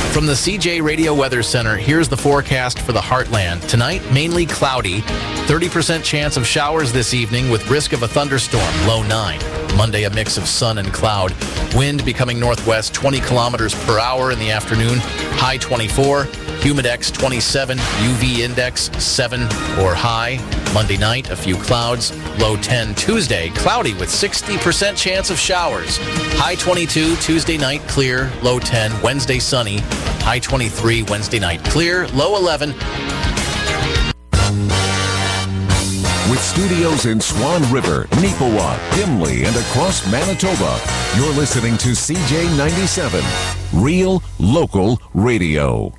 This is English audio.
From the CJ Radio Weather Center, here's the forecast for the Heartland. Tonight, mainly cloudy. 30% chance of showers this evening with risk of a thunderstorm, low 9. Monday, a mix of sun and cloud. Wind becoming northwest 20 kilometers per hour in the afternoon, high 24. Humidex 27, UV index 7 or high. Monday night, a few clouds, low 10. Tuesday, cloudy with 60% chance of showers. High 22, Tuesday night, clear, low 10. Wednesday, sunny, high 23. Wednesday night, clear, low 11. With studios in Swan River, Neepawa, Gimli, and across Manitoba, you're listening to CJ97, Real Local Radio.